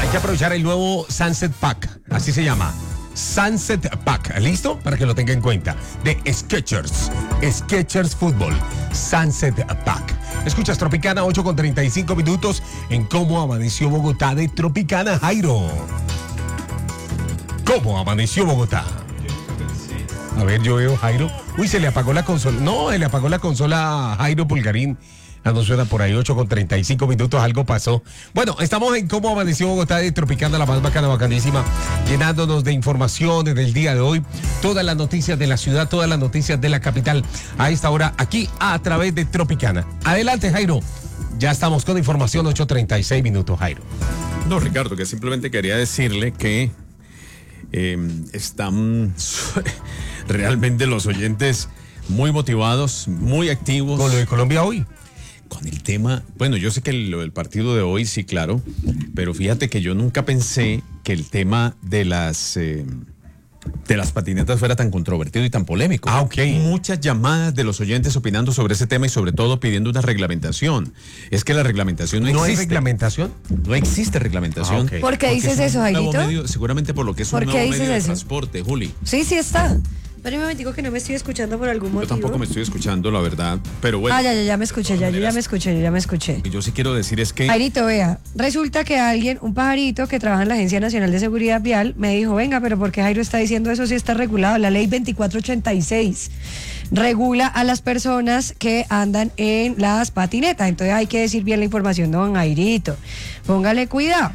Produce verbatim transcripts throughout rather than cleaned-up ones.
que aprovechar el nuevo Sunset Pack, así se llama. Sunset Pack, ¿listo? Para que lo tenga en cuenta. De Skechers, Skechers Fútbol, Sunset Pack. Escuchas Tropicana, ocho con treinta y cinco minutos en Cómo Amaneció Bogotá de Tropicana, Jairo. ¿Cómo amaneció Bogotá? A ver, yo veo Jairo. Uy, se le apagó la consola. No, se le apagó la consola a Jairo Pulgarín. La no suena por ahí, ocho con treinta y cinco minutos, algo pasó. Bueno, estamos en Cómo Amaneció Bogotá de Tropicana, la más bacana, bacanísima, llenándonos de informaciones del día de hoy. Todas las noticias de la ciudad, todas las noticias de la capital, a esta hora, aquí a través de Tropicana. Adelante, Jairo. Ya estamos con información, ocho treinta y seis minutos, Jairo. No, Ricardo, que simplemente quería decirle que eh, están realmente los oyentes muy motivados, muy activos. Con lo de Colombia hoy. Con el tema, bueno, yo sé que lo del partido de hoy, sí, claro, pero fíjate que yo nunca pensé que el tema de las eh, de las patinetas fuera tan controvertido y tan polémico. Ah, ok. Muchas llamadas de los oyentes opinando sobre ese tema y sobre todo pidiendo una reglamentación. Es que la reglamentación no, ¿No existe. hay reglamentación? No existe reglamentación. Ah, okay. ¿Por qué dices eso, Jairito? Medio, seguramente por lo que es un ¿Por qué nuevo dices medio de eso? transporte, Juli. Sí, sí está. Pero un momentico que no me estoy escuchando por algún motivo. Yo tampoco me estoy escuchando, la verdad, pero bueno. Ah, ya, ya, ya me escuché, ya, yo ya me escuché, yo ya me escuché. Lo que yo sí quiero decir es que... Jairito, vea, resulta que alguien, un pajarito que trabaja en la Agencia Nacional de Seguridad Vial, me dijo, venga, pero ¿por qué Jairo está diciendo eso si está regulado? La ley veinticuatro ochenta y seis regula a las personas que andan en las patinetas, entonces hay que decir bien la información, don Jairito. Póngale cuidado.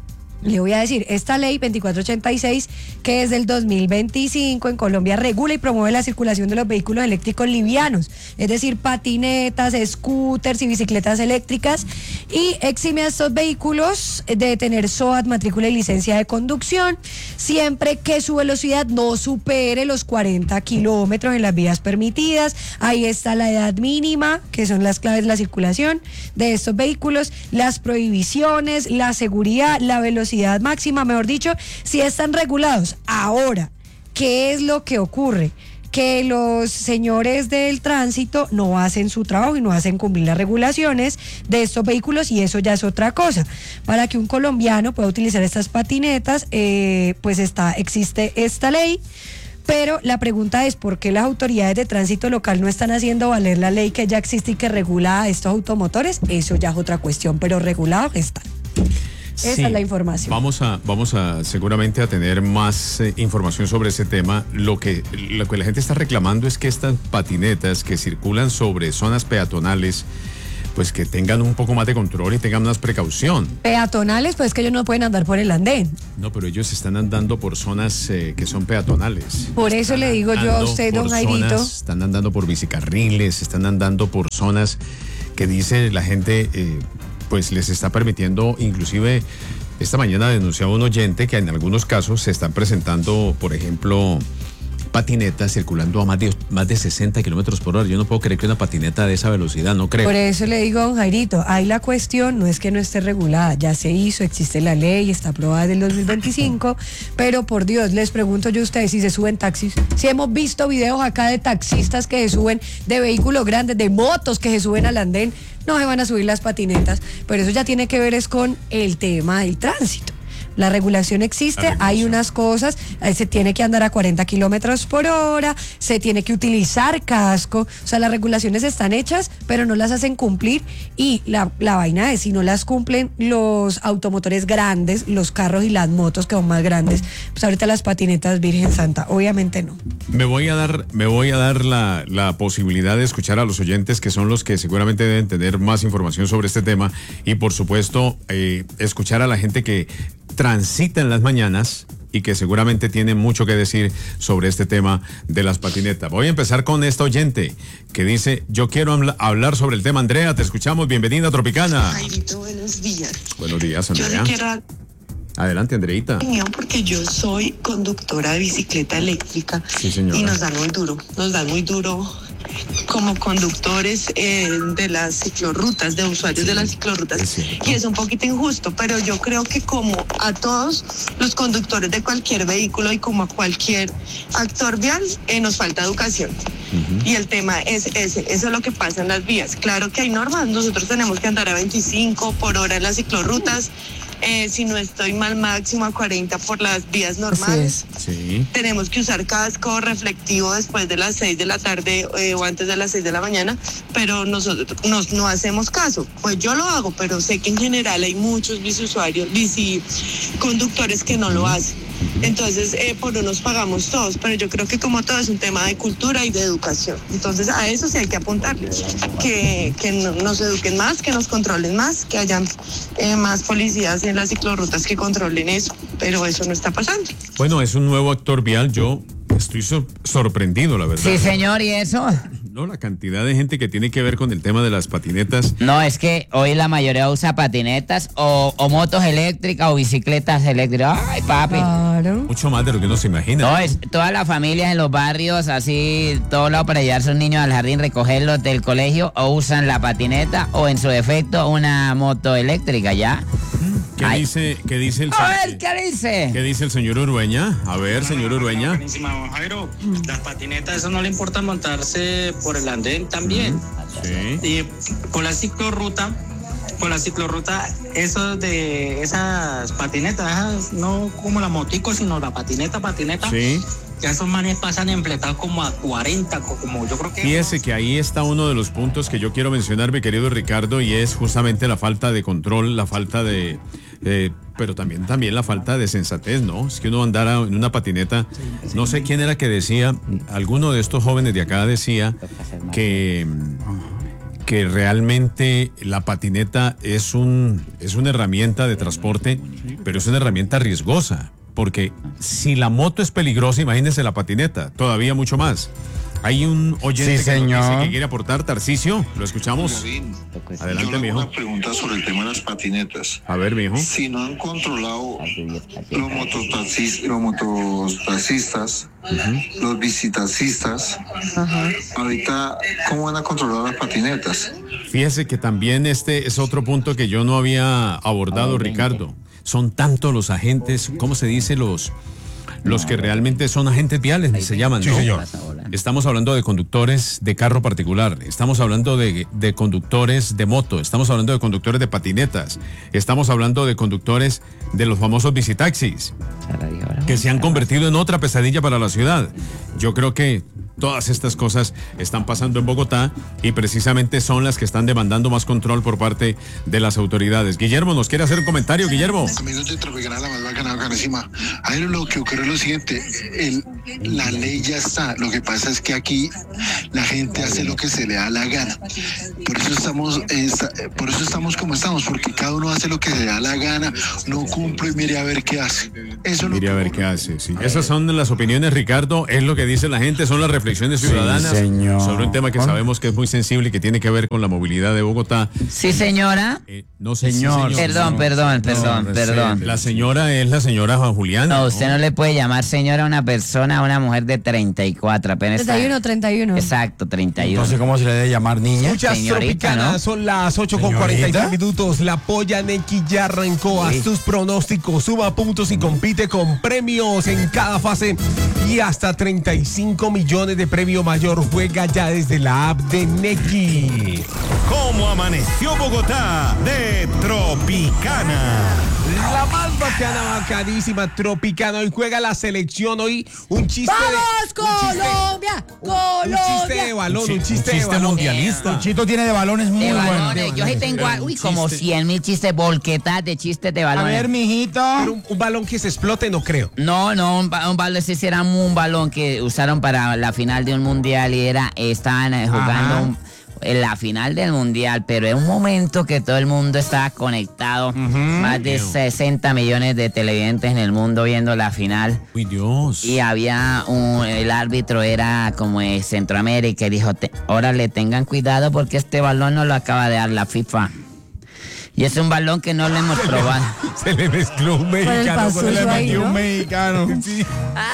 Le voy a decir, esta ley veinticuatro ochenta y seis, que es del dos mil veinticinco, en Colombia regula y promueve la circulación de los vehículos eléctricos livianos, es decir, patinetas, scooters y bicicletas eléctricas, y exime a estos vehículos de tener S O A T, matrícula y licencia de conducción, siempre que su velocidad no supere los cuarenta kilómetros en las vías permitidas. Ahí está la edad mínima, que son las claves de la circulación de estos vehículos, las prohibiciones, la seguridad, la velocidad máxima, mejor dicho, si están regulados. Ahora, ¿qué es lo que ocurre? Que los señores del tránsito no hacen su trabajo y no hacen cumplir las regulaciones de estos vehículos, y eso ya es otra cosa. Para que un colombiano pueda utilizar estas patinetas, eh, pues está, existe esta ley. Pero la pregunta es, ¿por qué las autoridades de tránsito local no están haciendo valer la ley que ya existe y que regula a estos automotores? Eso ya es otra cuestión, pero regulados están. Esa Sí, es la información. Vamos a, vamos a seguramente a tener más eh, información sobre ese tema. Lo que, lo que la gente está reclamando es que estas patinetas que circulan sobre zonas peatonales, pues que tengan un poco más de control y tengan más precaución. Peatonales, pues que ellos no pueden andar por el andén. No, pero ellos están andando por zonas eh, que son peatonales. Por eso Están le digo yo a andando usted, por don Jairito. zonas, están andando por bicicarriles, están andando por zonas que dice la gente... Eh, pues les está permitiendo, inclusive esta mañana denunciaba un oyente que en algunos casos se están presentando, por ejemplo, patinetas circulando a más de, más de sesenta kilómetros por hora. Yo no puedo creer que una patineta de esa velocidad, no creo. Por eso le digo, don Jairito, ahí la cuestión no es que no esté regulada, ya se hizo, existe la ley, está aprobada desde el dos mil veinticinco, pero por Dios, les pregunto yo a ustedes si se suben taxis, si hemos visto videos acá de taxistas que se suben, de vehículos grandes, de motos que se suben al andén, no se van a subir las patinetas, pero eso ya tiene que ver es con el tema del tránsito. La regulación existe, la regulación. Hay unas cosas, se tiene que andar a cuarenta kilómetros por hora, se tiene que utilizar casco, o sea, las regulaciones están hechas, pero no las hacen cumplir, y la, la vaina es, si no las cumplen los automotores grandes, los carros y las motos que son más grandes, pues ahorita las patinetas, Virgen Santa, obviamente no. Me voy a dar, me voy a dar la, la posibilidad de escuchar a los oyentes, que son los que seguramente deben tener más información sobre este tema, y por supuesto, eh, escuchar a la gente que transita en las mañanas y que seguramente tiene mucho que decir sobre este tema de las patinetas. Voy a empezar con esta oyente que dice, yo quiero hablar sobre el tema. Andrea, te escuchamos, bienvenida a Tropicana. Jairito, buenos días. Buenos días, Andrea. Yo le quiero... Adelante, Andreita. Porque yo soy conductora de bicicleta eléctrica. Sí, señora. Y nos dan muy duro, nos dan muy duro como conductores eh, de las ciclorrutas, de usuarios sí, de las ciclorrutas. Es y es un poquito injusto, pero yo creo que como a todos los conductores de cualquier vehículo y como a cualquier actor vial, eh, nos falta educación. Uh-huh. Y el tema es ese, eso es lo que pasa en las vías. Claro que hay normas, nosotros tenemos que andar a veinticinco por hora en las ciclorrutas, eh, si no estoy mal, máximo a cuarenta por las vías normales. Sí. Tenemos que usar casco reflectivo después de las seis de la tarde eh, o antes de las seis de la mañana, pero nosotros nos, no hacemos caso. Pues yo lo hago, pero sé que en general hay muchos biciusuarios, biciconductores que no lo hacen. Entonces, eh, por unos pagamos todos, pero yo creo que como todo es un tema de cultura y de educación. Entonces, a eso sí hay que apuntarle, que, que no, nos eduquen más, que nos controlen más, que hayan eh, más policías en las ciclorrutas que controlen eso, pero eso no está pasando. Bueno, es un nuevo actor vial, yo estoy sor- sorprendido, la verdad. Sí, señor, ¿y eso? No, la cantidad de gente que tiene que ver con el tema de las patinetas. No, es que hoy la mayoría usa patinetas o, o motos eléctricas o bicicletas eléctricas. Ay, papi. Claro. Mucho más de lo que uno se imagina. No, es todas las familias en los barrios, así, todos lados para llevar a sus niños al jardín, recogerlos del colegio, o usan la patineta o en su defecto una moto eléctrica, ¿ya? ¿Qué Ay. dice, qué dice el A ver, señor? ¿qué dice? ¿Qué dice el señor Urueña? A ver, señor Urueña. Buenísima, don Jairo. Las patinetas, eso no le importa montarse por el andén también. Sí. Y con la ciclorruta, con la ciclorruta, eso de esas patinetas, esas, no como la motico, sino la patineta, patineta. Sí. Ya esos manes pasan empletados como a cuarenta, como yo creo que... Fíjese que ahí está uno de los puntos que yo quiero mencionar, mi querido Ricardo, y es justamente la falta de control, la falta de... Eh, pero también, también la falta de sensatez, ¿no? Es que uno andara en una patineta, no sé quién era que decía, alguno de estos jóvenes de acá decía que, que realmente la patineta es, un, es una herramienta de transporte, pero es una herramienta riesgosa, porque si la moto es peligrosa, imagínense la patineta, todavía mucho más. Hay un oyente Sí, que, nos señor. dice que quiere aportar, Tarcisio, lo escuchamos. Adelante, Yo le hago mijo. una pregunta sobre el tema de las patinetas. A ver, mijo. Si no han controlado los mototaxis- los mototaxistas, los bicitaxistas, ahorita, ¿cómo van a controlar las patinetas? Fíjese que también este es otro punto que yo no había abordado, Ricardo. Son tantos los agentes, ¿cómo se dice? Los, los que realmente son agentes viales, se llaman, Sí, ¿no? señor. Estamos hablando de conductores de carro particular, estamos hablando de, de conductores de moto, estamos hablando de conductores de patinetas, estamos hablando de conductores de los famosos bicitaxis, que se han convertido en otra pesadilla para la ciudad. Yo creo que todas estas cosas están pasando en Bogotá y precisamente son las que están demandando más control por parte de las autoridades. Guillermo, ¿nos quiere hacer un comentario, Guillermo? Amigos de Tropicana, la más bacana, bacanísima. Ahí lo que ocurre es lo siguiente, el, la ley ya está, lo que pasa es que aquí la gente hace lo que se le da la gana. Por eso estamos, esta- por eso estamos como estamos, porque cada uno hace lo que se le da la gana, no cumple y mire a ver qué hace. Eso no Mire a ver qué hace. Sí. Esas son las opiniones, Ricardo, es lo que dice la gente, son las reflexiones ciudadanas señor. sobre un tema que sabemos que es muy sensible y que tiene que ver con la movilidad de Bogotá. Sí, señora. Eh, no sé si Señor. Perdón, perdón, perdón, perdón. La señora es la señora Juan Juliana. No, usted no le puede llamar señora a una persona, a una mujer de treinta y cuatro, apenas está- treinta y uno, treinta y uno. Exacto, treinta y uno. Entonces, ¿cómo se le debe llamar niña? Muchas Señorita, tropicanas, ¿no? son las ocho con cuarenta y tres minutos. La Polla Neki ya arrancó. Haz tus pronósticos, suba puntos y compite con premios en cada fase y hasta treinta y cinco millones de premio mayor. Juega ya desde la app de Neki. ¿Cómo amaneció Bogotá de Tropicana? La más bacana, bacanísima, Tropicana. Hoy juega la selección. Hoy un chiste de. ¡Vamos, un chiste- Colombia! Un chiste de ¡Colombia! balón, un chiste, un de chiste balón. mundialista. Chito tiene de balones muy De buenos. balones, yo sí tengo, Era un uy, como chiste. cien mil chistes, volquetas de chistes de A balones. ver, mijito. Pero un, un balón que se explote, no creo. No, no, un, ba- un balón, ese sí era un balón que usaron para la final de un mundial y era, estaban eh, jugando Ajá. un- en la final del mundial, pero en un momento que todo el mundo estaba conectado, más de sesenta millones de televidentes en el mundo viendo la final. Uy, Dios. Y había un, el árbitro era como de Centroamérica y dijo, "Te- órale, tengan cuidado porque este balón no lo acaba de dar la FIFA. Y es un balón que no lo hemos probado. Se le mezcló un el mexicano con el pasillo ahí, metió ¿no? un mexicano. Sí.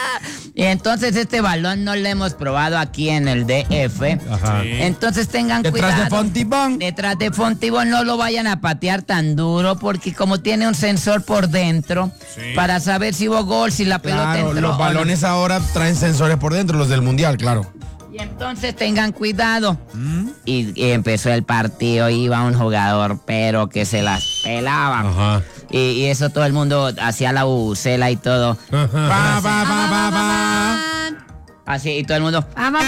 Y entonces este balón no lo hemos probado aquí en el D F. Ajá. Entonces tengan Detrás cuidado. de Fontibón. Detrás de Fontibón no lo vayan a patear tan duro porque como tiene un sensor por dentro para saber si hubo gol, si la pelota Claro, entró los o no. balones ahora traen sensores por dentro, los del mundial, claro. Y entonces tengan cuidado. Y, y empezó el partido, iba un jugador, pero que se las pelaba. Ajá. Y, y eso todo el mundo hacía la bucela y todo. Ajá. Pa, pa, pa, pa, pa. Así, y todo el mundo. Vamos.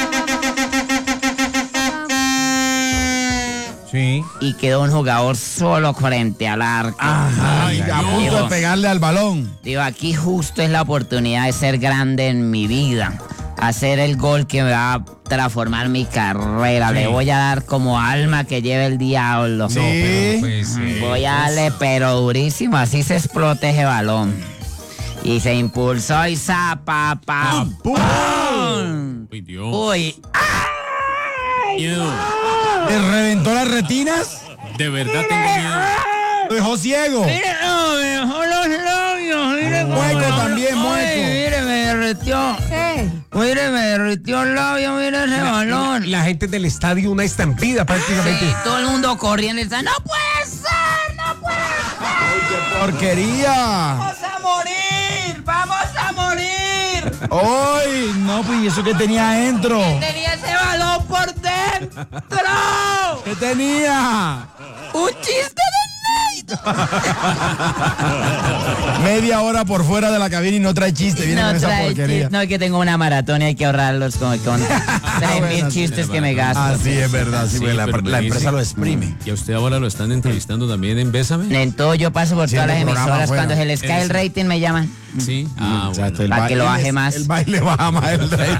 Sí. Y quedó un jugador solo frente al arco. Ay, a punto de pegarle al balón. Digo, aquí justo es la oportunidad de ser grande en mi vida. Hacer el gol que me va a transformar mi carrera. Sí. Le voy a dar como alma que lleve el diablo. Sí. No, pero pues, eh, Voy a darle pero durísimo, así se explota ese balón. Y se impulsó y zapa, pa, ¡pum! Uy, Dios. Uy, Miedo. ¿Te reventó las retinas? De verdad tengo miedo. ¿Lo dejó ciego? mire, no, me dejó los labios, mire. cómo Mueco me- también, mueco. Ay, mire, me derritió. ¿Qué? Mire, me derritió el labio, mire ese balón. La gente del estadio, una estampida prácticamente. Sí, todo el mundo corriendo y está, no puede ser, no puede ser. ¡Porquería! Vamos a morir, vamos a morir. ¡Ay! No, pues, ¿y eso qué tenía adentro? Tenía ese balón por dentro. ¿Qué tenía? Un chiste de Neido. Media hora por fuera de la cabina y no trae chiste. Viene con esa trae porquería. chiste. No, es que tengo una maratón y hay que ahorrarlos con, con tres mil bueno, sí, chistes que me gasto. Ah, sí, es verdad. Sí, Sí, porque la, pero la me empresa dice- lo exprime. ¿Y a usted ahora lo están entrevistando también en Bésame? En todo yo paso por Sí, todas en las el programa emisoras. afuera. Cuando se les cae el rating me llaman. Sí. Ah, O sea, bueno. el Para que lo baile baje es- más. El baile baja más el rey.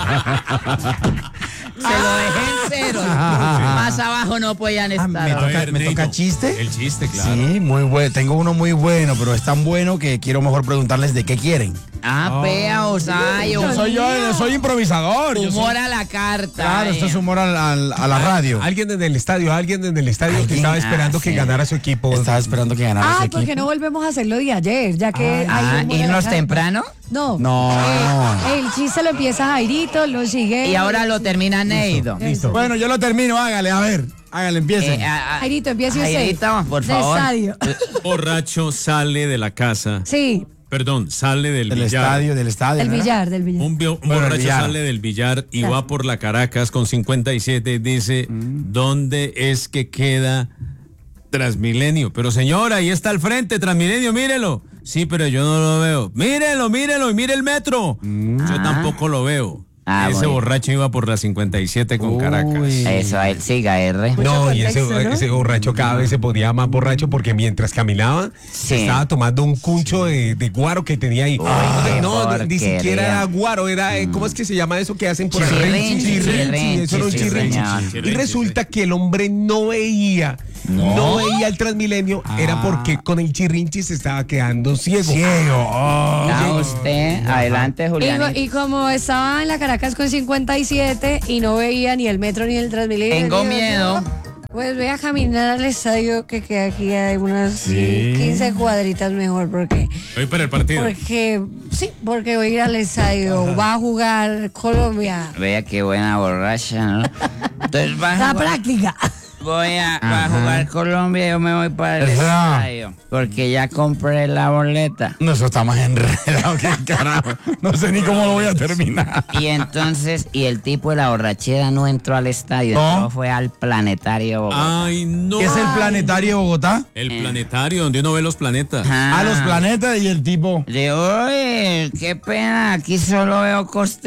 Se lo dejé en cero. Más abajo no podían Ah, me estar. toca- A ver, me Neito, toca chiste. El chiste, claro. Sí, muy bueno. Tengo uno muy bueno, pero es tan bueno que quiero mejor preguntarles de qué quieren. Ah, pea, Osayo. Yo soy yo, soy improvisador. yo soy- Humor a la carta. Claro, esto es eh. humor al- al- a la radio. Alguien en el estadio, alguien en el estadio que Alguien, estaba esperando ah, que sí. ganara su equipo. Estaba esperando que ganara Ah, ese ¿por qué equipo. no volvemos a hacerlo de ayer? Ya que Ah, hay humor en la irnos carta. temprano. No. No. Eh, el chiste lo empieza Jairito, lo sigue. Y ahora lo termina Neido. Listo. Bueno, yo lo termino, hágale, a ver. Hágale, empiece. Eh, a- a- Jairito, empiece usted. Jairito, por Del favor. estadio. Borracho sale de la casa. Sí, Perdón, sale del, del billar. estadio, del estadio. del ¿no era? billar, del billar. Un, bio- un Bueno, el borracho billar. sale del billar y Claro. va por la Caracas con cincuenta y siete y dice, ¿dónde es que queda Transmilenio? Pero señora, ahí está al frente, Transmilenio, mírelo. Sí, pero yo no lo veo. Mírelo, mírelo y mire el metro. Yo Ah. tampoco lo veo. Ah, Ese bueno. borracho iba por la cincuenta y siete con Caracas. Uy. Eso, ahí, siga, R. No, y ese, contexto, ¿no? ese borracho cada vez se ponía más borracho porque mientras caminaba Sí. estaba tomando un cuncho de, de guaro que tenía ahí. qué no, no, ni porquería. siquiera era guaro, era, eh, ¿cómo es que se llama eso que hacen por Chirrinchi, Chirrinchi, chirrinchi, eso era un sí, chirrinchi. señor. Y resulta que el hombre no veía, no, veía el Transmilenio, era porque con el chirrinchi se estaba quedando ciego. Ciego. Oh. Ya usted, adelante, Y, Julián. y como estaba en la Caracas con cincuenta y siete y no veía ni el metro ni el Transmilenio. Tengo ni- miedo. Pues voy a caminar al estadio que queda aquí hay unas Sí. quince cuadritas mejor porque Voy para el partido. porque sí, porque voy a ir al estadio, va a jugar Colombia. Vea qué buena borracha, ¿no? Entonces va a La jugar- práctica. voy a, va a jugar Colombia y yo me voy para el Eso. estadio. Porque ya compré la boleta. No, eso está más enredado que el carajo. No sé ni cómo lo voy a terminar. Y entonces, y el tipo de la borrachera no entró al estadio, No. entró fue al planetario Bogotá. Ay, no. ¿Qué es el planetario de Bogotá? El planetario donde uno ve los planetas. Ah. A los planetas y el tipo. De oye, qué pena, aquí solo veo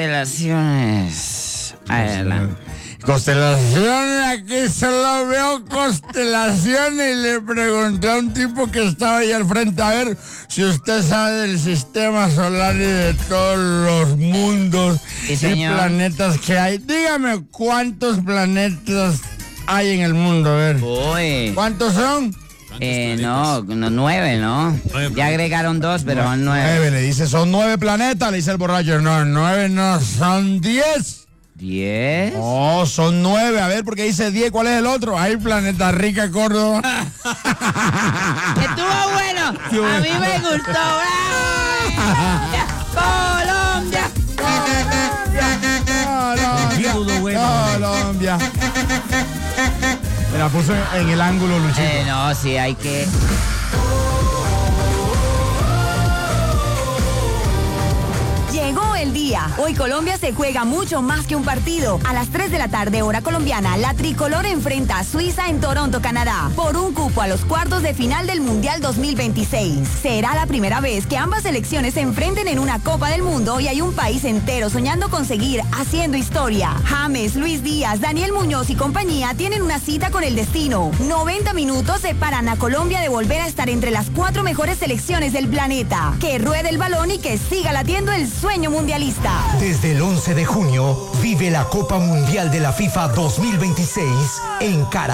constelaciones. Adelante. Constelaciones, aquí solo veo constelaciones. Y le pregunté a un tipo que estaba ahí al frente, a ver si usted sabe del sistema solar y de todos los mundos Sí, y señor. planetas que hay. Dígame cuántos planetas hay en el mundo, a ver. Uy. ¿Cuántos son? Eh, no, no, nueve, ¿no? Nueve. Ya agregaron dos, pero son nueve. Nueve, le dice, son nueve planetas, le dice el borracho. No, nueve no, son diez. ¿Diez? Oh, son nueve. A ver, porque dice diez. ¿Cuál es el otro? Hay Planeta Rica, Córdoba. Estuvo bueno. A mí me gustó. ¡Bravo! ¡Colombia! Colombia. Colombia. Me la puso en, en el ángulo, Luchito. Eh, no, sí, hay que... Llegó el día. Hoy Colombia se juega mucho más que un partido. A las tres de la tarde, hora colombiana, la tricolor enfrenta a Suiza en Toronto, Canadá, por un cupo a los cuartos de final del Mundial dos mil veintiséis. Será la primera vez que ambas selecciones se enfrenten en una Copa del Mundo y hay un país entero soñando con seguir haciendo historia. James, Luis Díaz, Daniel Muñoz y compañía tienen una cita con el destino. noventa minutos separan a Colombia de volver a estar entre las cuatro mejores selecciones del planeta. Que ruede el balón y que siga latiendo el sueño mundialista. Desde el once de junio, vive la Copa Mundial de la FIFA dos mil veintiséis en Caracas.